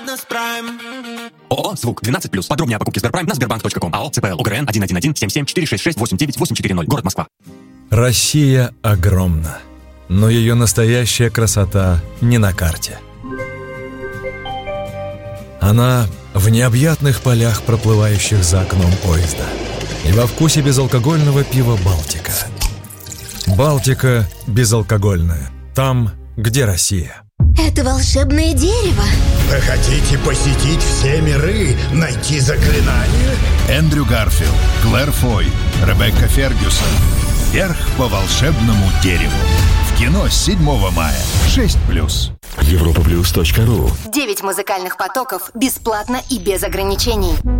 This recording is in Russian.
с Prime. ООО «Звук» 12+. Подробнее о покупке Сберпрайм на sberbank.com. АО ЦПЛ УГРН 111-77-466-89840. Россия огромна, но ее настоящая красота не на карте. Она в необъятных полях, проплывающих за окном поезда, и во вкусе безалкогольного пива «Балтика». «Балтика» безалкогольная. Там, где Россия. Это волшебное дерево. Вы хотите посетить все миры, найти заклинание? Эндрю Гарфилд, Клэр Фой, Ребекка Фергюсон. Вверх по волшебному дереву. В кино с 7 мая. 6+. Europaplus.ru 9 музыкальных потоков бесплатно и без ограничений.